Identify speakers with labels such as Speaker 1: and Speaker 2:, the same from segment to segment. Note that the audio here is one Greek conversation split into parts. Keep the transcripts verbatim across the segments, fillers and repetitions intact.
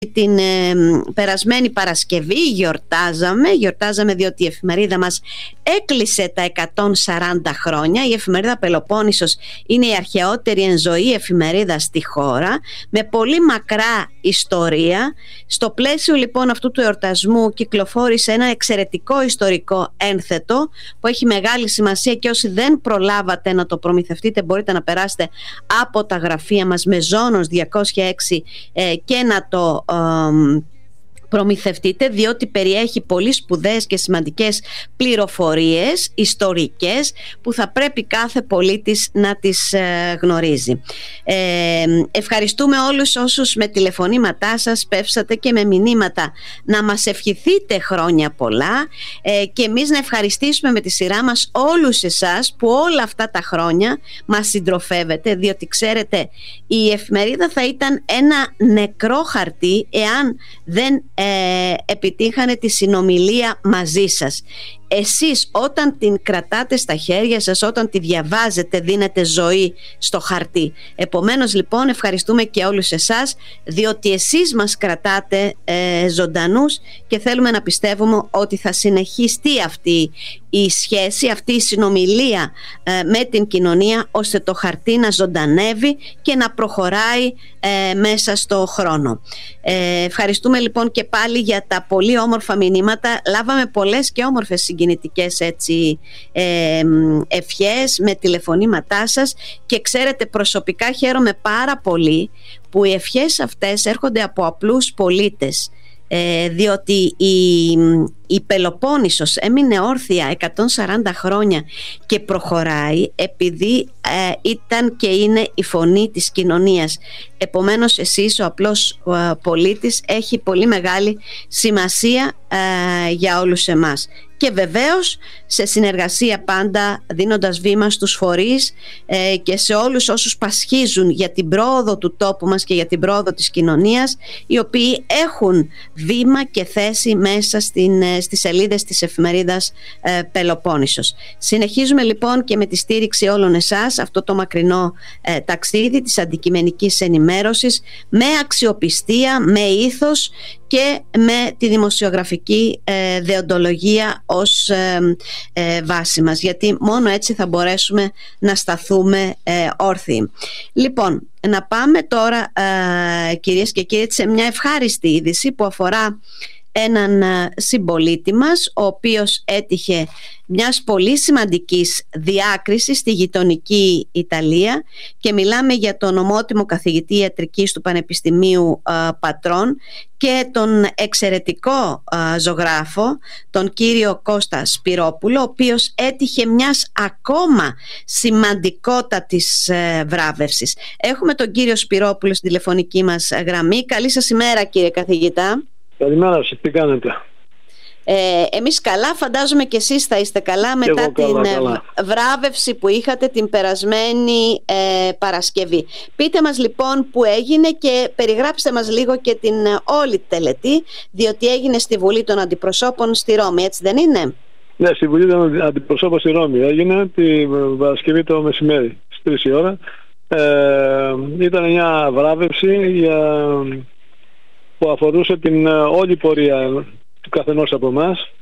Speaker 1: Την ε, περασμένη Παρασκευή γιορτάζαμε, γιορτάζαμε διότι η εφημερίδα μας έκλεισε τα εκατόν σαράντα χρόνια. Η εφημερίδα Πελοπόννησος είναι η αρχαιότερη εν ζωή εφημερίδα στη χώρα, με πολύ μακρά ιστορία. Στο πλαίσιο λοιπόν αυτού του εορτασμού κυκλοφόρησε ένα εξαιρετικό ιστορικό ένθετο που έχει μεγάλη σημασία, και όσοι δεν προλάβατε να το προμηθευτείτε μπορείτε να περάσετε από τα γραφεία μας Μεζόνος διακόσια έξι ε, και να το προμηθευτείτε, διότι περιέχει πολύ σπουδαίες και σημαντικές πληροφορίες ιστορικές που θα πρέπει κάθε πολίτης να τις ε, γνωρίζει. Ε, ευχαριστούμε όλους όσους με τηλεφωνήματά σας πέφσατε και με μηνύματα να μας ευχηθείτε χρόνια πολλά, ε, και εμείς να ευχαριστήσουμε με τη σειρά μας όλους εσάς που όλα αυτά τα χρόνια μας συντροφεύετε, διότι ξέρετε η εφημερίδα θα ήταν ένα νεκρό χαρτί εάν δεν Ε, επιτύχανε τη συνομιλία μαζί σας. Εσείς όταν την κρατάτε στα χέρια σας, όταν τη διαβάζετε, δίνετε ζωή στο χαρτί. Επομένως λοιπόν ευχαριστούμε και όλους εσάς, διότι εσείς μας κρατάτε ε, ζωντανούς, και θέλουμε να πιστεύουμε ότι θα συνεχιστεί αυτή η σχέση, αυτή η συνομιλία ε, με την κοινωνία, ώστε το χαρτί να ζωντανεύει και να προχωράει ε, μέσα στο χρόνο. Ε, ευχαριστούμε λοιπόν και πάλι για τα πολύ όμορφα μηνύματα. Λάβαμε πολλές και όμορφες συγκινητικές έτσι ε, ευχές με τηλεφωνήματά σας, και ξέρετε προσωπικά χαίρομαι πάρα πολύ που οι ευχές αυτές έρχονται από απλούς πολίτες, ε, διότι η, η Πελοπόννησος έμεινε όρθια εκατόν σαράντα χρόνια και προχωράει επειδή ε, ήταν και είναι η φωνή της κοινωνίας. Επομένως εσείς ο απλός ε, πολίτης έχει πολύ μεγάλη σημασία ε, για όλους εμάς. Και βεβαίως σε συνεργασία πάντα, δίνοντας βήμα στους φορείς ε, και σε όλους όσους πασχίζουν για την πρόοδο του τόπου μας και για την πρόοδο της κοινωνίας, οι οποίοι έχουν βήμα και θέση μέσα στην, ε, στις σελίδες της εφημερίδας ε, Πελοπόννησος. Συνεχίζουμε λοιπόν και με τη στήριξη όλων εσάς αυτό το μακρινό ε, ταξίδι της αντικειμενικής ενημέρωσης, με αξιοπιστία, με ήθος και με τη δημοσιογραφική ε, δεοντολογία ως ε, ε, βάση μας, γιατί μόνο έτσι θα μπορέσουμε να σταθούμε ε, όρθιοι. Λοιπόν, να πάμε τώρα ε, κυρίες και κύριοι σε μια ευχάριστη είδηση που αφορά έναν συμπολίτη μας, ο οποίος έτυχε μιας πολύ σημαντικής διάκρισης στη γειτονική Ιταλία, και μιλάμε για τον ομότιμο καθηγητή ιατρικής του Πανεπιστημίου ε, Πατρών και τον εξαιρετικό ε, ζωγράφο, τον κύριο Κώστα Σπυρόπουλο, ο οποίος έτυχε μιας ακόμα σημαντικότατης ε, βράβευσης. Έχουμε τον κύριο Σπυρόπουλο στην τηλεφωνική μας γραμμή. Καλή σας ημέρα κύριε καθηγητά.
Speaker 2: Καλημέρα σας, τι κάνετε?
Speaker 1: Ε, εμείς καλά, φαντάζομαι και εσείς θα είστε καλά μετά την καλά, καλά. βράβευση που είχατε την περασμένη ε, Παρασκευή. Πείτε μας λοιπόν που έγινε και περιγράψτε μας λίγο και την όλη τελετή, διότι έγινε στη Βουλή των Αντιπροσώπων στη Ρώμη, έτσι δεν είναι?
Speaker 2: Ναι, στη Βουλή των Αντιπροσώπων στη Ρώμη έγινε την Παρασκευή το μεσημέρι στις τρεις η ώρα. Ε, ήταν μια βράβευση για... που αφορούσε την όλη πορεία του καθενός από εμάς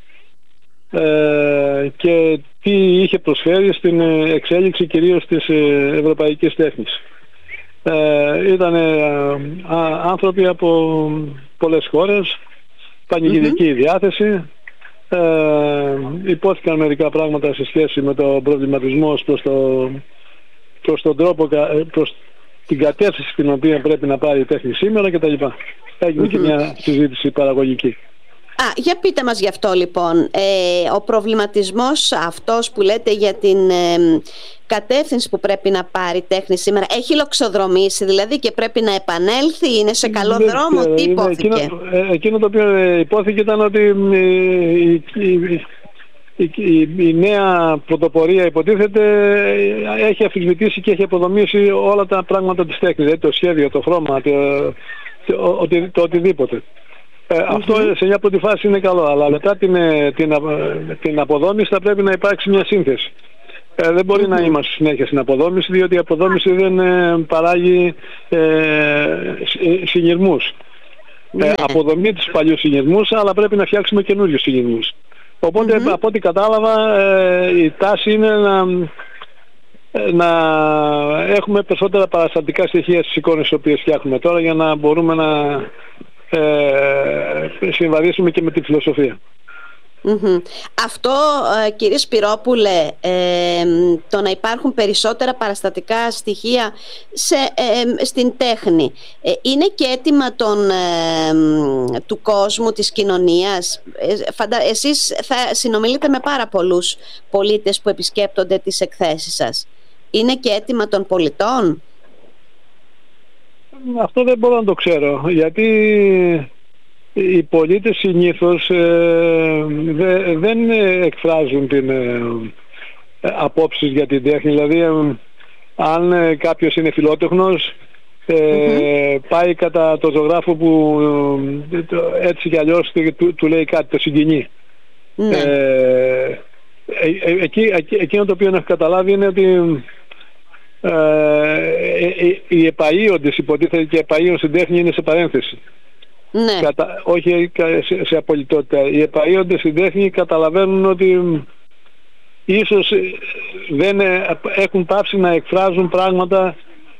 Speaker 2: ε, και τι είχε προσφέρει στην εξέλιξη κυρίως της ευρωπαϊκής τέχνης. Ε, ήταν ε, άνθρωποι από πολλές χώρες, πανηγυρική mm-hmm. διάθεση, ε, υπόθηκαν μερικά πράγματα σε σχέση με το προβληματισμό προς, το, προς τον τρόπο, προς την κατεύθυνση στην οποία πρέπει να πάρει η τέχνη σήμερα κτλ. Έγινε mm-hmm. και μια συζήτηση παραγωγική.
Speaker 1: Α, για πείτε μας γι' αυτό λοιπόν. Ε, ο προβληματισμός αυτός που λέτε για την ε, κατεύθυνση που πρέπει να πάρει η τέχνη σήμερα, έχει λοξοδρομήσει δηλαδή και πρέπει να επανέλθει, είναι σε καλό ναι, δρόμο, τι υπόθηκε?
Speaker 2: Εκείνο, εκείνο το οποίο υπόθηκε ήταν ότι η, η, η, η, η νέα πρωτοπορία υποτίθεται έχει αφισβητήσει και έχει αποδομήσει όλα τα πράγματα της τέχνης, δηλαδή το σχέδιο, το χρώμα, το, το, το, το οτιδήποτε. Ε, mm-hmm. Αυτό σε μια πρώτη φάση είναι καλό, αλλά μετά την, την, την αποδόμηση θα πρέπει να υπάρξει μια σύνθεση. Ε, δεν μπορεί mm-hmm. να είμαστε συνέχεια στην αποδόμηση, διότι η αποδόμηση δεν ε, παράγει ε, συνειρμούς.
Speaker 1: Ναι.
Speaker 2: Ε, αποδομεί τους παλιούς συνειρμούς, αλλά πρέπει να φτιάξουμε καινούριους συνειρμούς. Οπότε
Speaker 1: Mm-hmm.
Speaker 2: από ό,τι κατάλαβα ε, η τάση είναι να, να έχουμε περισσότερα παραστατικά στοιχεία στις εικόνες τις οποίες φτιάχνουμε τώρα, για να μπορούμε να ε, συμβαδίσουμε και με τη φιλοσοφία.
Speaker 1: Mm-hmm. Αυτό, ε, κύριε Σπυρόπουλε, ε, το να υπάρχουν περισσότερα παραστατικά στοιχεία σε, ε, στην τέχνη, ε, είναι και αίτημα των, ε, του κόσμου, της κοινωνίας. Ε, φαντα... Εσείς θα συνομιλείτε με πάρα πολλούς πολίτες που επισκέπτονται τις εκθέσεις σας. Είναι και αίτημα των πολιτών?
Speaker 2: Αυτό δεν μπορώ να το ξέρω, γιατί οι πολίτες συνήθως ε, δε, δεν εκφράζουν την ε, απόψεις για την τέχνη. Δηλαδή ε, αν ε, κάποιος είναι φιλότεχνος, ε, mm-hmm. πάει κατά το ζωγράφο που ε, έτσι κι αλλιώς του, του λέει κάτι, το συγκινεί. Mm-hmm. ε, ε, εκεί, εκεί, εκείνο το οποίο έχω καταλάβει είναι ότι ε, ε, οι επαΐοντες, υποτίθεται, και επαΐων στην τέχνη είναι σε παρένθεση.
Speaker 1: Ναι.
Speaker 2: Κατα... όχι σε, σε απολυτότητα. Οι επαΐοντες στην τέχνη καταλαβαίνουν ότι ίσως δεν έχουν πάψει να εκφράζουν πράγματα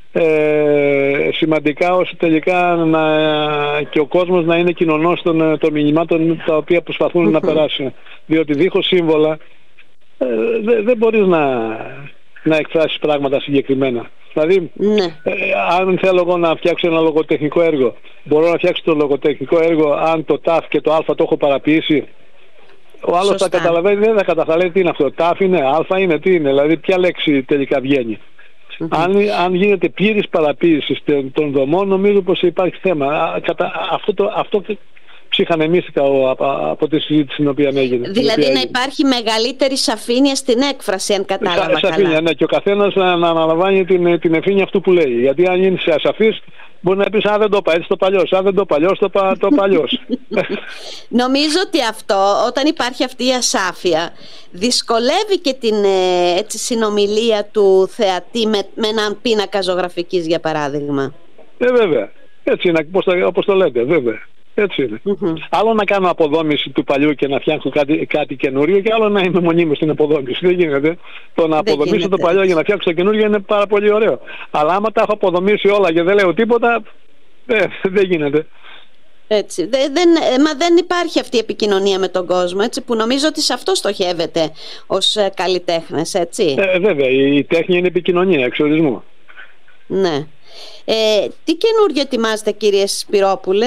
Speaker 2: ε, σημαντικά, ώστε τελικά να, και ο κόσμος να είναι κοινωνός των, των μηνυμάτων τα οποία προσπαθούν mm-hmm. να περάσουν. Διότι δίχως σύμβολα ε, δεν δε μπορείς να, να εκφράσεις πράγματα συγκεκριμένα. Δηλαδή,
Speaker 1: ναι.
Speaker 2: ε, αν θέλω εγώ να φτιάξω ένα λογοτεχνικό έργο, μπορώ να φτιάξω το λογοτεχνικό έργο αν το ταφ και το α το έχω παραποιήσει? Ο άλλος θα καταλαβαίνει, δεν θα καταλαβαίνει τι είναι αυτό. Ταφ είναι, α είναι, τι είναι, δηλαδή ποια λέξη τελικά βγαίνει. Mm-hmm. Αν, αν γίνεται πλήρης παραποίηση των δομών, νομίζω πως υπάρχει θέμα. Κατα, αυτό, το, αυτό ψυχανεμίστηκα από, από τη συζήτηση την οποία έγινε.
Speaker 1: Δηλαδή να υπάρχει μεγαλύτερη σαφήνεια στην έκφραση, αν κατάλαβα
Speaker 2: Σα, σαφήνεια, καλά. Ναι, και ο καθένας να, να αναλαμβάνει την, την ευθύνη αυτού που λέει. Γιατί αν είναι σε ασαφής, μπορεί να πεις, α, δεν το είπα, έτσι το παλιός, α, δεν το παλιός, το, το παλιός.
Speaker 1: Νομίζω ότι αυτό, όταν υπάρχει αυτή η ασάφεια, δυσκολεύει και την έτσι, συνομιλία του θεατή με, με έναν πίνακα ζωγραφικής, για παράδειγμα.
Speaker 2: Ε, βέβαια. Έτσι είναι, όπως το, όπως το λέτε, βέβαια. Έτσι είναι. Mm-hmm. Άλλο να κάνω αποδόμηση του παλιού και να φτιάξω κάτι, κάτι καινούριο, και άλλο να είμαι μονίμως στην αποδόμηση. Δεν γίνεται. Το να αποδομήσω γίνεται, το παλιό έτσι. Για να φτιάξω το καινούριο είναι πάρα πολύ ωραίο. Αλλά άμα τα έχω αποδομήσει όλα και δεν λέω τίποτα, ε, δεν γίνεται.
Speaker 1: Έτσι. Δεν, δεν, μα δεν υπάρχει αυτή η επικοινωνία με τον κόσμο, έτσι, που νομίζω ότι σε αυτό στοχεύετε ως καλλιτέχνες, έτσι.
Speaker 2: Ε, βέβαια, η τέχνη είναι επικοινωνία, εξορισμού.
Speaker 1: Ναι. Ε, τι καινούργιο ετοιμάζετε, κύριε Σπυρόπουλε?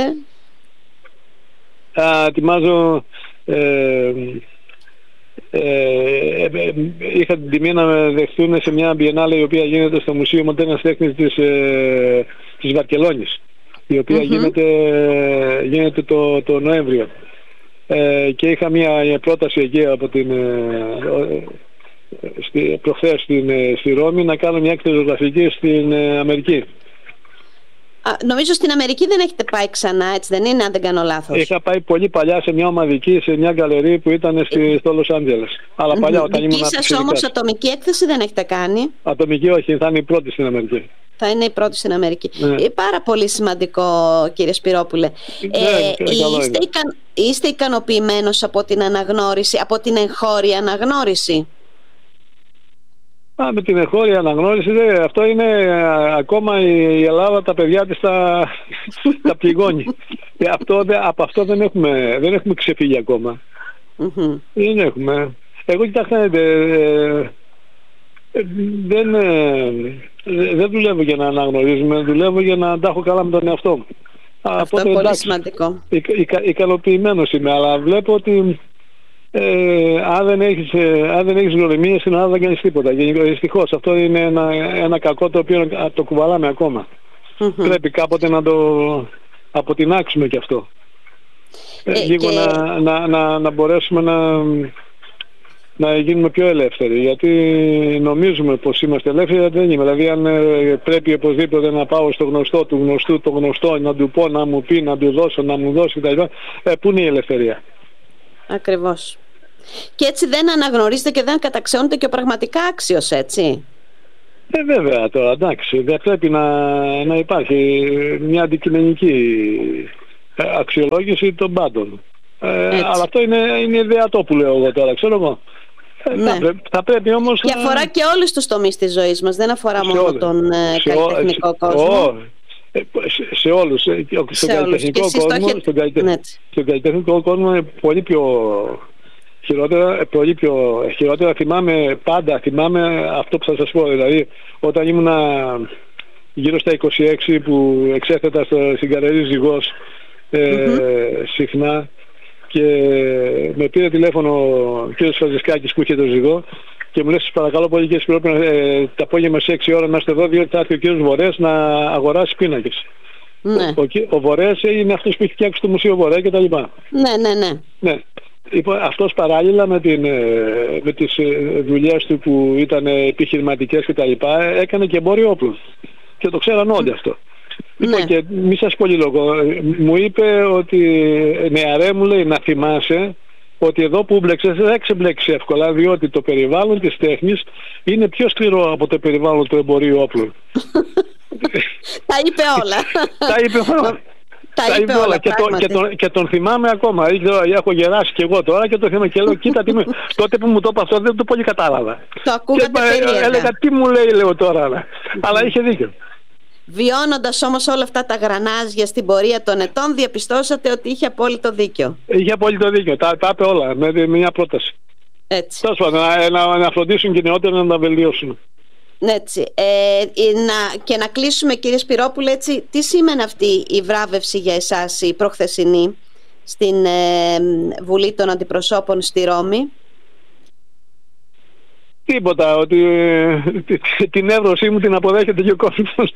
Speaker 2: Α, ετοιμάζω ε, ε, ε, είχα την τιμή να με δεχτούν σε μια μπιενάλε η οποία γίνεται στο Μουσείο Μοντέρνας Τέχνης της, ε, της Βαρκελόνης, η οποία mm-hmm. γίνεται, γίνεται το, το Νοέμβριο, ε, και είχα μια πρόταση εκεί από την ε, στη, προχθές στην, στη Ρώμη να κάνω μια έκθεση ζωγραφική στην ε, Αμερική.
Speaker 1: Α, νομίζω στην Αμερική δεν έχετε πάει ξανά, έτσι δεν είναι, αν δεν κάνω λάθος?
Speaker 2: Είχα πάει πολύ παλιά σε μια ομαδική, σε μια γκαλερί που ήταν στη, στο Λος Άντζελες. Αλλά παλιά mm-hmm. όταν ήμουν
Speaker 1: δική σας όμως ατομική έκθεση δεν έχετε κάνει?
Speaker 2: Ατομική όχι, θα είναι η πρώτη στην Αμερική.
Speaker 1: Θα είναι η πρώτη στην Αμερική.
Speaker 2: Ναι.
Speaker 1: Ε, πάρα πολύ σημαντικό, κύριε Σπυρόπουλε.
Speaker 2: Ναι,
Speaker 1: ε, είστε, ικαν, είστε ικανοποιημένος από την αναγνώριση, από την εγχώρια αναγνώριση?
Speaker 2: Α, με την εγχώρια αναγνώριση, δε, αυτό είναι α, ακόμα η, η Ελλάδα τα παιδιά της τα, τα πληγώνει. Και αυτό, δε, από αυτό δεν έχουμε, δεν έχουμε ξεφύγει ακόμα. Mm-hmm. Δεν έχουμε. Εγώ κοιτάξτε, ε, ε, δεν, ε, δεν δουλεύω για να αναγνωρίζουμε, δουλεύω για να τα έχω καλά με τον εαυτό μου.
Speaker 1: Αυτό είναι πολύ σημαντικό.
Speaker 2: Ικα, ικα, ικανοποιημένος είμαι, αλλά βλέπω ότι Ε, αν δεν έχεις, ε, αν δεν έχεις γνωριμία στην Ελλάδα δεν κάνεις τίποτα. Δυστυχώς αυτό είναι ένα, ένα κακό το οποίο το κουβαλάμε ακόμα. Mm-hmm. Πρέπει κάποτε να το αποτινάξουμε και αυτό. Ε, λίγο και... να, να, να, να μπορέσουμε να, να γίνουμε πιο ελεύθεροι. Γιατί νομίζουμε πως είμαστε ελεύθεροι, δεν είμαι. Δηλαδή αν ε, πρέπει οπωσδήποτε να πάω στο γνωστό του γνωστού το γνωστό, να του πω, να μου πει, να του δώσω, να μου δώσει κτλ. Ε, πού είναι η ελευθερία?
Speaker 1: Ακριβώς. Και έτσι δεν αναγνωρίζετε και δεν καταξιώνετε και ο πραγματικά άξιος, έτσι.
Speaker 2: Ε, βέβαια τώρα, εντάξει, δεν πρέπει να, να υπάρχει μια αντικειμενική αξιολόγηση των πάντων. Ε, αλλά αυτό είναι, είναι ιδεατό που λέω εγώ τώρα, ξέρω εγώ. Ναι. Θα, πρέ, θα πρέπει όμως...
Speaker 1: Και αφορά και όλους τους τομείς της ζωής μας, δεν αφορά μόνο όλες. τον ε, καλλιτεχνικό σε, κόσμο.
Speaker 2: Σε, σε, σε όλους. Στον
Speaker 1: σε
Speaker 2: καλλιτεχνικό
Speaker 1: όλους.
Speaker 2: κόσμο,
Speaker 1: Στόχε...
Speaker 2: στον, καλλιτε... ναι. στον καλλιτεχνικό κόσμο είναι πολύ πιο χειρότερα, πολύ πιο χειρότερα. Θυμάμαι πάντα, θυμάμαι αυτό που θα σας πω. Δηλαδή, όταν ήμουνα γύρω στα είκοσι έξι που εξέθετα στο, στην Γκαλερί Ζυγός ε, mm-hmm. συχνά, και με πήρε τηλέφωνο ο κ. Φαζισκάκης που είχε το Ζυγό και μου λέει: σας παρακαλώ πολύ κύριε Σπυρόπουλο, ε, τα απόγευμα σε έξι ώρα να είστε εδώ, διότι θα έρθει ο κ. Βορέας να αγοράσει πίνακες. Ναι. Ο, ο, ο Βορέας είναι αυτός που έχει φτιάξει το Μουσείο Βορέα κτλ.
Speaker 1: Ναι, ναι, ναι.
Speaker 2: ναι. Λοιπόν, αυτός παράλληλα με, την, με τις δουλειές του που ήταν επιχειρηματικές κτλ. Έκανε και εμπόριο όπλων. Και το ξέραν όλοι αυτό. Λοιπόν, ναι. Και μη σας πω λόγο, μου είπε ότι νεαρέ μου λέει να θυμάσαι ότι εδώ που μπλέξες δεν ξεμπλέξεις εύκολα, διότι το περιβάλλον της τέχνης είναι πιο σκληρό από το περιβάλλον του εμπορίου όπλων.
Speaker 1: Τα είπε όλα.
Speaker 2: Τα είπε όλα.
Speaker 1: Τα είπε, είπε όλα, όλα.
Speaker 2: Και, το, και, τον, και τον θυμάμαι ακόμα. Έχω γεράσει κι εγώ τώρα και το θυμάμαι και λέω: κοίτα, τι με... τότε που μου το είπε αυτό δεν το πολύ κατάλαβα.
Speaker 1: Το ακούγατε περίεργα.
Speaker 2: Έλεγα τι μου λέει, λέω τώρα. Αλλά είχε δίκιο.
Speaker 1: Βιώνοντας όμως όλα αυτά τα γρανάζια στην πορεία των ετών, διαπιστώσατε ότι είχε απόλυτο δίκιο.
Speaker 2: Είχε απόλυτο δίκιο. Τα, τα είπε όλα με μια πρόταση.
Speaker 1: Έτσι.
Speaker 2: Τέλος πάντων, να, να, να φροντίσουν και οι νεότεροι να τα βελτιώσουν.
Speaker 1: Έτσι. Ε, να, και να κλείσουμε, κύριε Σπυρόπουλε, έτσι, τι σήμαινε αυτή η βράβευση για εσάς, η προχθεσινή, στην ε, Βουλή των Αντιπροσώπων στη Ρώμη?
Speaker 2: Τίποτα, ότι ε, την εύρωσή μου την αποδέχεται και ο κόσμος.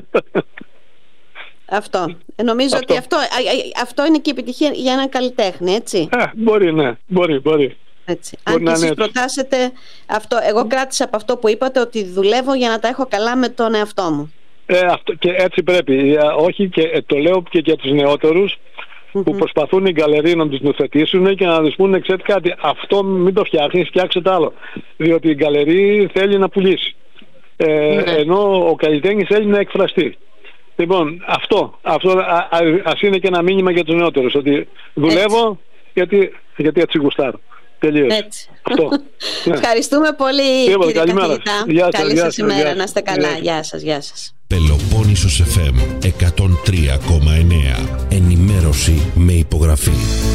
Speaker 1: Αυτό. Ε, νομίζω αυτό. ότι αυτό, αυτό είναι και η επιτυχία για έναν καλλιτέχνη, έτσι.
Speaker 2: Ε, μπορεί, ναι. Μπορεί, μπορεί.
Speaker 1: Έτσι. Αν και εσείς προτάσετε αυτό, εγώ κράτησα από αυτό που είπατε ότι δουλεύω για να τα έχω καλά με τον εαυτό μου. Ε,
Speaker 2: αυτό, και έτσι πρέπει. Όχι, και το λέω και για τους νεότερους mm-hmm. που προσπαθούν οι γκαλερί να τους νουθετήσουν και να τους πούνε: ξέρετε κάτι, αυτό μην το φτιάχνεις, φτιάξε το άλλο. Διότι η γκαλερί θέλει να πουλήσει. Ε, mm-hmm. Ενώ ο καλλιτέχνης θέλει να εκφραστεί. Λοιπόν, αυτό, αυτό α, α, ας είναι και ένα μήνυμα για τους νεότερους, ότι δουλεύω γιατί, γιατί έτσι γουστάρω.
Speaker 1: Έτσι. Ευχαριστούμε πολύ, κύριε καθηγητά.
Speaker 2: Γεια σας,
Speaker 1: καλή
Speaker 2: γεια
Speaker 1: σας
Speaker 2: σας,
Speaker 1: ημέρα,
Speaker 2: γεια
Speaker 1: να είστε καλά.
Speaker 2: Γεια.
Speaker 1: Γεια σας, γεια σας.
Speaker 3: Πελοπόννησος εφ εμ εκατόν τρία κόμμα εννέα. Ενημέρωση με υπογραφή.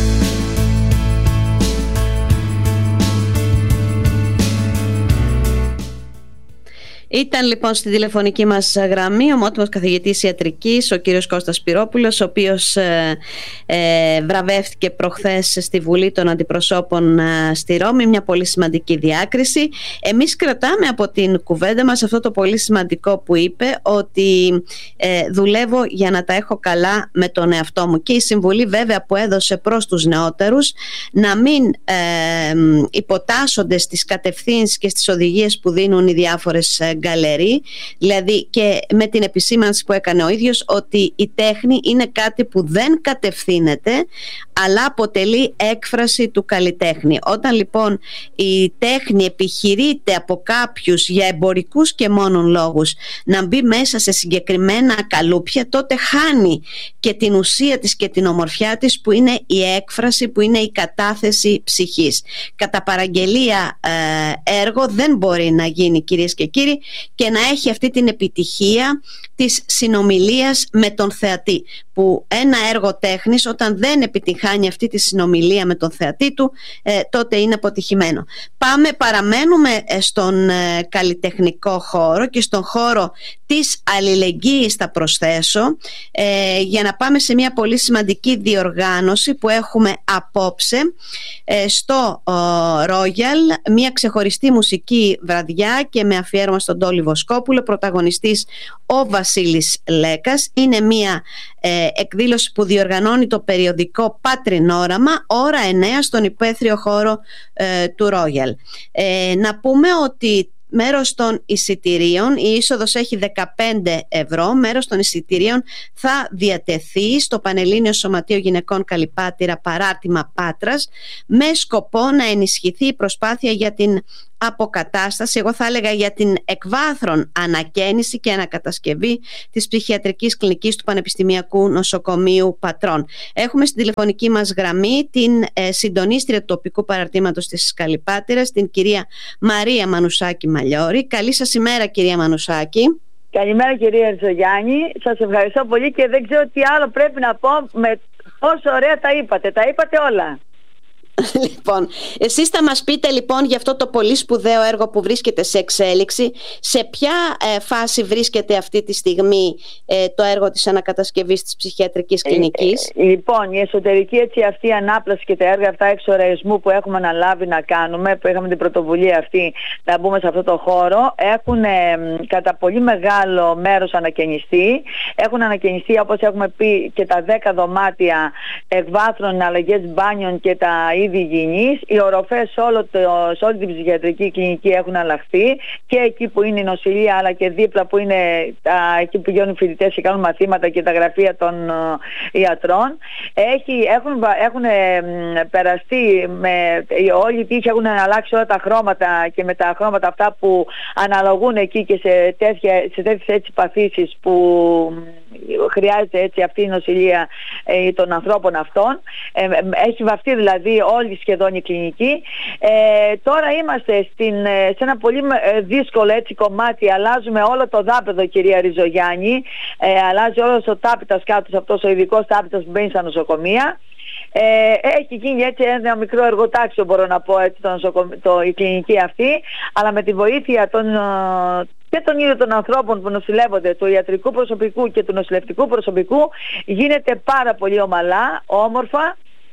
Speaker 1: Ήταν λοιπόν στη τηλεφωνική μας γραμμή ο ομότιμος καθηγητής ιατρικής, ο κύριος Κώστας Σπυρόπουλος, ο οποίος ε, ε, βραβεύτηκε προχθές στη Βουλή των Αντιπροσώπων ε, στη Ρώμη, μια πολύ σημαντική διάκριση. Εμείς κρατάμε από την κουβέντα μας αυτό το πολύ σημαντικό που είπε, ότι ε, δουλεύω για να τα έχω καλά με τον εαυτό μου, και η συμβουλή βέβαια που έδωσε προς τους νεότερους να μην ε, υποτάσσονται στις κατευθύνσεις και στις οδηγίες που δίνουν οι διάφορες ε, γκαλερί, δηλαδή και με την επισήμανση που έκανε ο ίδιος ότι η τέχνη είναι κάτι που δεν κατευθύνεται αλλά αποτελεί έκφραση του καλλιτέχνη. Όταν λοιπόν η τέχνη επιχειρείται από κάποιους για εμπορικούς και μόνον λόγους να μπει μέσα σε συγκεκριμένα καλούπια, τότε χάνει και την ουσία της και την ομορφιά της, που είναι η έκφραση, που είναι η κατάθεση ψυχής. Κατά παραγγελία ε, έργο δεν μπορεί να γίνει, κυρίες και κύριοι, και να έχει αυτή την επιτυχία της συνομιλίας με τον θεατή, που ένα έργο τέχνης όταν δεν επιτυχάνει αυτή τη συνομιλία με τον θεατή του, ε, τότε είναι αποτυχημένο. Πάμε, παραμένουμε στον ε, καλλιτεχνικό χώρο και στον χώρο της αλληλεγγύης, θα προσθέσω, ε, για να πάμε σε μια πολύ σημαντική διοργάνωση που έχουμε απόψε ε, στο ε, Royal, μια ξεχωριστή μουσική βραδιά και με αφιέρωμα στον Τόλι Βοσκόπουλο, πρωταγωνιστής ο Βασίλης Λέκας. Είναι μια ε, εκδήλωση που διοργανώνει το περιοδικό Πατρινόραμα, ώρα εννέα, στον υπαίθριο χώρο ε, του Royal. Ε, να πούμε ότι μέρος των εισιτηρίων, η είσοδος έχει δεκαπέντε ευρώ, μέρος των εισιτηρίων θα διατεθεί στο Πανελλήνιο Σωματείο Γυναικών Καλυπάτηρα, παράρτημα Πάτρας, με σκοπό να ενισχυθεί η προσπάθεια για την αποκατάσταση, εγώ θα έλεγα για την εκβάθρον ανακαίνιση και ανακατασκευή της ψυχιατρικής κλινικής του Πανεπιστημιακού Νοσοκομείου Πατρών. Έχουμε στην τηλεφωνική μας γραμμή την ε, συντονίστρια του τοπικού παραρτήματος της Καλυπάτηρας, την κυρία Μαρία Μανουσάκη Μαλιώρη. Καλή σας ημέρα, κυρία Μανουσάκη.
Speaker 4: Καλημέρα, κυρία Ριζογιάννη. Σας ευχαριστώ πολύ και δεν ξέρω τι άλλο πρέπει να πω, με πόσο ωραία τα είπατε. Τα είπατε όλα.
Speaker 1: Λοιπόν, εσείς θα μας πείτε λοιπόν για αυτό το πολύ σπουδαίο έργο που βρίσκεται σε εξέλιξη. Σε ποια ε, φάση βρίσκεται αυτή τη στιγμή ε, το έργο της ανακατασκευής της ψυχιατρικής κλινικής?
Speaker 4: Ε, ε, λοιπόν, η εσωτερική έτσι αυτή ανάπλαση και τα έργα αυτά εξοραϊσμού που έχουμε αναλάβει να κάνουμε, που είχαμε την πρωτοβουλία αυτή να μπούμε σε αυτό το χώρο, έχουν ε, κατά πολύ μεγάλο μέρος ανακαινιστεί. Έχουν ανακαινιστεί, όπως έχουμε πει, και τα δέκα δωμάτια εκβάθρων, αλλαγές μπάνιων και τα υγιεινής. Οι οροφές σε, όλο το, σε όλη την ψυχιατρική κλινική έχουν αλλάχθει, και εκεί που είναι η νοσηλεία, αλλά και δίπλα που είναι τα, εκεί που πηγαίνουν οι φοιτητές και κάνουν μαθήματα, και τα γραφεία των uh, ιατρών. Έχει, έχουν έχουν ε, περαστεί με, όλοι οι τύχοι, έχουν αλλάξει όλα τα χρώματα, και με τα χρώματα αυτά που αναλογούν εκεί και σε, τέτοια, σε τέτοιες έτσι παθήσεις που χρειάζεται έτσι αυτή η νοσηλεία ε, των ανθρώπων αυτών. Ε, έχει βαφτεί δηλαδή όλη σχεδόν η κλινική. Ε, τώρα είμαστε στην, σε ένα πολύ δύσκολο έτσι κομμάτι. Αλλάζουμε όλο το δάπεδο, κυρία Ριζογιάννη. Ε, αλλάζει όλος ο τάπητας κάτω, αυτός ο ειδικός τάπητας που μπαίνει στα νοσοκομεία. Ε, έχει γίνει έτσι ένα μικρό εργοτάξιο, μπορώ να πω έτσι, το νοσοκομ... το, η κλινική αυτή, αλλά με τη βοήθεια των, και των ίδιων των ανθρώπων που νοσηλεύονται, του ιατρικού προσωπικού και του νοσηλευτικού προσωπικού, γίνεται πάρα πολύ ομαλά, όμορφα.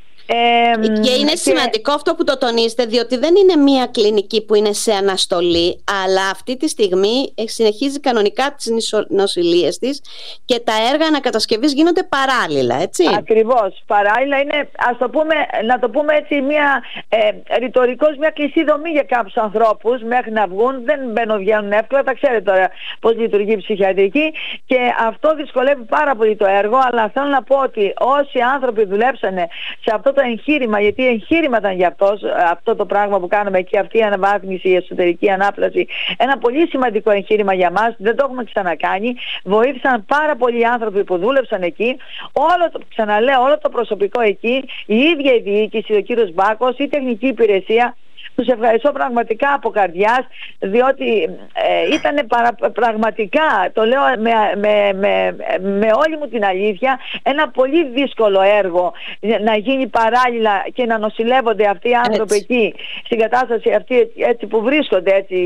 Speaker 1: Ε, και είναι και... σημαντικό αυτό που το τονίζετε, διότι δεν είναι μία κλινική που είναι σε αναστολή, αλλά αυτή τη στιγμή συνεχίζει κανονικά τις νοσηλίες της και τα έργα ανακατασκευής γίνονται παράλληλα, έτσι?
Speaker 4: Ακριβώς, παράλληλα είναι, ας το πούμε, να το πούμε έτσι, μία ε, ρητορικός, μία κλειστή δομή για κάποιους ανθρώπους μέχρι να βγουν. Δεν μπαίνουν, βγαίνουν εύκολα, τα ξέρετε τώρα πώς λειτουργεί η ψυχιατρική, και αυτό δυσκολεύει πάρα πολύ το έργο. Αλλά θέλω να πω ότι όσοι άνθρωποι δουλέψανε σε αυτό το εγχείρημα, γιατί εγχείρημα ήταν για αυτός, αυτό το πράγμα που κάναμε εκεί, αυτή η αναβάθμιση, η εσωτερική ανάπλαση, ένα πολύ σημαντικό εγχείρημα για μας, δεν το έχουμε ξανακάνει. Βοήθησαν πάρα πολλοί άνθρωποι που δούλεψαν εκεί, όλο το, ξαναλέω, όλο το προσωπικό εκεί, η ίδια η διοίκηση, ο κύριος Μπάκος, η τεχνική υπηρεσία. Τους ευχαριστώ πραγματικά από καρδιάς, διότι ε, ήταν παρα, πραγματικά, το λέω με, με, με, με όλη μου την αλήθεια, ένα πολύ δύσκολο έργο να γίνει παράλληλα και να νοσηλεύονται αυτοί οι άνθρωποι έτσι, εκεί, στην κατάσταση αυτή έτσι που βρίσκονται έτσι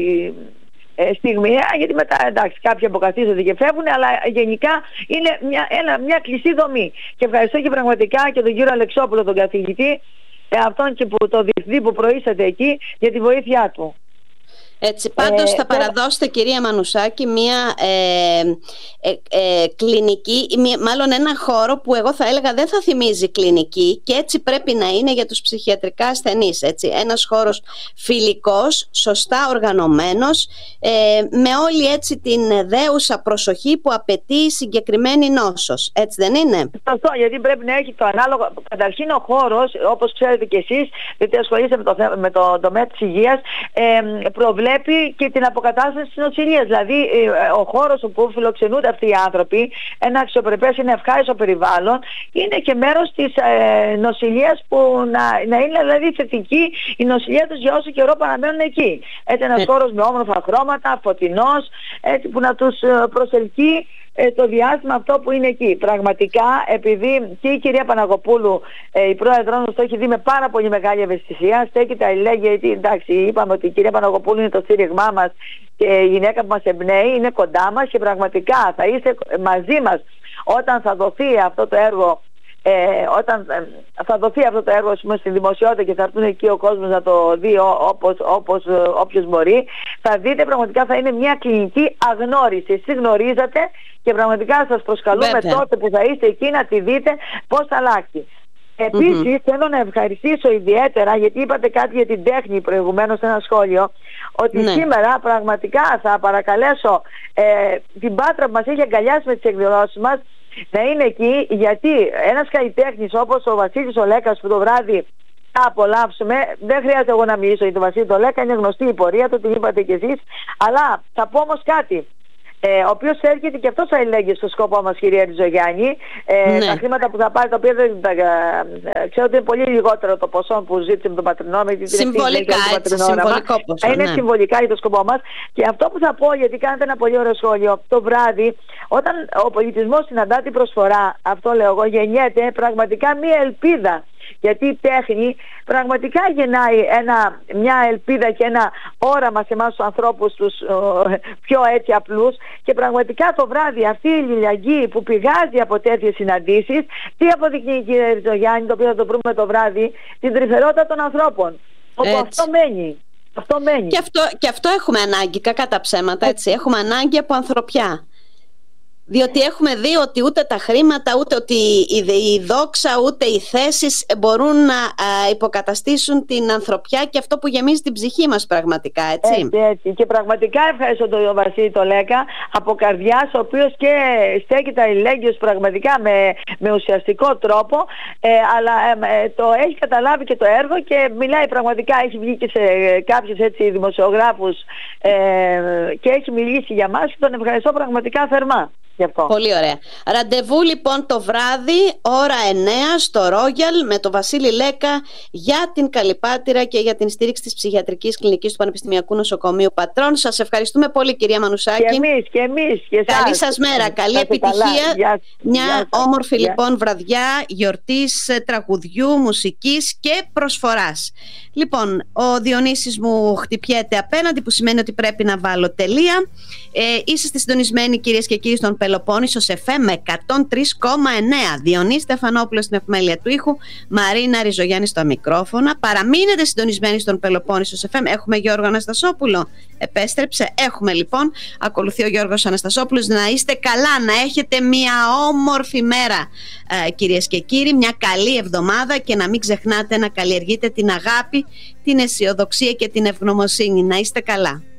Speaker 4: ε, στιγμιαία, γιατί μετά εντάξει κάποιοι αποκαθίζονται και φεύγουν, αλλά γενικά είναι μια, ένα, μια κλειστή δομή. Και ευχαριστώ και πραγματικά και τον κύριο Αλεξόπουλο, τον καθηγητή, αυτόν και που, το διευθυντή που προείσταται εκεί, για τη βοήθειά του.
Speaker 1: Έτσι, πάντως ε, θα τώρα... παραδώσετε, κυρία Μανουσάκη, μια ε, ε, ε, κλινική, μια, μάλλον ένα χώρο που εγώ θα έλεγα δεν θα θυμίζει κλινική, και έτσι πρέπει να είναι για τους ψυχιατρικά ασθενείς, έτσι. Ένας χώρος φιλικός, σωστά οργανωμένος, ε, με όλη έτσι την δέουσα προσοχή που απαιτεί η συγκεκριμένη νόσος, έτσι δεν είναι?
Speaker 4: Σωστό, γιατί πρέπει να έχει το ανάλογο. Καταρχήν ο χώρος, όπως ξέρετε κι εσείς, γιατί ασχολείστε με το, με το τομέα της υγείας, ε, προβλέπει και την αποκατάσταση της νοσηλείας. Δηλαδή ο χώρος όπου φιλοξενούνται αυτοί οι άνθρωποι, ένα αξιοπρεπές, είναι ευχάριστο περιβάλλον, είναι και μέρος της ε, νοσηλείας, που να, να είναι δηλαδή θετική η νοσηλεία τους για όσο καιρό παραμένουν εκεί. Έτσι, ένας ε. χώρος με όμορφα χρώματα, φωτεινός, έτσι, που να τους προσελκύει το διάστημα αυτό που είναι εκεί. Πραγματικά, επειδή και η κυρία Παναγοπούλου, η πρόεδρος μας, το έχει δει με πάρα πολύ μεγάλη ευαισθησία, στέκεται αλληλέγγυα, γιατί εντάξει, είπαμε ότι η κυρία Παναγοπούλου είναι το στήριγμά μας και η γυναίκα που μας εμπνέει, είναι κοντά μας, και πραγματικά θα είστε μαζί μας όταν θα δοθεί αυτό το έργο. Ε, όταν ε, θα δοθεί αυτό το έργο στη δημοσιότητα και θα έρθουν εκεί ο κόσμος να το δει όπως, όπως, όποιος μπορεί, θα δείτε πραγματικά θα είναι μια κλινική αγνώριση. Εσείς γνωρίζατε και πραγματικά σας προσκαλούμε Βέβαια. τότε που θα είστε εκεί να τη δείτε πώς θα αλλάξει. Επίσης mm-hmm. θέλω να ευχαριστήσω ιδιαίτερα, γιατί είπατε κάτι για την τέχνη προηγουμένως σε ένα σχόλιο, ότι ναι. σήμερα πραγματικά θα παρακαλέσω ε, την Πάτρα που μας έχει αγκαλιάσει με τις εκδηλώσεις μας να είναι εκεί, γιατί ένας καλλιτέχνης όπως ο Βασίλης ο Λέκας, που το βράδυ θα απολαύσουμε. Δεν χρειάζεται εγώ να μιλήσω για τον Βασίλη το Λέκα, είναι γνωστή η πορεία του, την είπατε κι εσείς. Αλλά θα πω όμως κάτι. Ε, ο οποίος έρχεται και αυτός αλληλέγγυε στο σκοπό μας, κυρία Ριζογιάννη. Ε, ναι. Τα χρήματα που θα πάρει, τα οποία δεν τα, ε, ξέρω ότι είναι πολύ λιγότερο το ποσό που ζήτησε με τον πατρινόμητρο.
Speaker 1: Συμβολικά, έτσι, συμβολικό ποσό.
Speaker 4: Είναι ναι. συμβολικά για το σκοπό μας. Και αυτό που θα πω, γιατί κάνετε ένα πολύ ωραίο σχόλιο, το βράδυ, όταν ο πολιτισμός συναντά την προσφορά, αυτό λέω εγώ, γεννιέται πραγματικά μία ελπίδα. Γιατί η τέχνη πραγματικά γεννάει ένα, μια ελπίδα και ένα όραμα σε εμάς τους ανθρώπους, τους πιο έτσι απλούς, και πραγματικά το βράδυ αυτή η λιλιαγγύη που πηγάζει από τέτοιες συναντήσεις, τι αποδεικνύει, κύριε Ριζογιάννη, το οποίο θα το βρούμε το βράδυ, την τρυφερότητα των ανθρώπων, όπου αυτό μένει. Αυτό μένει.
Speaker 1: Και αυτό, και αυτό έχουμε ανάγκη, κακά τα ψέματα, έτσι. Έχουμε ανάγκη από ανθρωπιά. Διότι έχουμε δει ότι ούτε τα χρήματα, ούτε ότι η δόξα, ούτε οι θέσεις μπορούν να υποκαταστήσουν την ανθρωπιά και αυτό που γεμίζει την ψυχή μας πραγματικά, έτσι.
Speaker 4: Έτσι, έτσι. Και πραγματικά ευχαριστώ τον Βασίλη το Λέκα από καρδιάς, ο οποίος και στέκεται αλληλέγγυος πραγματικά με, με ουσιαστικό τρόπο, ε, αλλά ε, το έχει καταλάβει και το έργο και μιλάει πραγματικά, έχει βγει και σε κάποιους έτσι δημοσιογράφους ε, και έχει μιλήσει για μας και τον ευχαριστώ πραγματικά θερμά.
Speaker 1: Πολύ ωραία. Ραντεβού λοιπόν το βράδυ, ώρα εννέα στο Ρόγιαλ με τον Βασίλη Λέκα για την Καλυπάτηρα και για την στήριξη της ψυχιατρικής κλινικής του Πανεπιστημιακού Νοσοκομείου Πατρών. Σας ευχαριστούμε πολύ, κυρία Μανουσάκη.
Speaker 4: Και εμείς, και εμείς. Και εσάς.
Speaker 1: Καλή σας μέρα, καλή επιτυχία.
Speaker 4: Γεια,
Speaker 1: Μια
Speaker 4: γεια,
Speaker 1: όμορφη
Speaker 4: γεια.
Speaker 1: λοιπόν βραδιά γιορτής, τραγουδιού, μουσικής και προσφοράς. Λοιπόν, ο Διονύσης μου χτυπιέται απέναντι, που σημαίνει ότι πρέπει να βάλω τελεία. Ε, είσαστε συντονισμένοι, κυρίες και κύριοι, στον Πελοπόννησο σε εφ εμ εκατόν τρία κόμμα εννέα. Διονύση Στεφανόπουλος στην επιμέλεια του ήχου, Μαρίνα Ριζογιάννη στα μικρόφωνα. Παραμείνετε συντονισμένοι στον Πελοπόννησο σε εφ εμ. Έχουμε Γιώργο Αναστασόπουλο. Επέστρεψε. Έχουμε λοιπόν. Ακολουθεί ο Γιώργος Αναστασόπουλος. Να είστε καλά, να έχετε μια όμορφη μέρα, ε, κυρίες και κύριοι. Μια καλή εβδομάδα και να μην ξεχνάτε να καλλιεργείτε την αγάπη, την αισιοδοξία και την ευγνωμοσύνη. Να είστε καλά.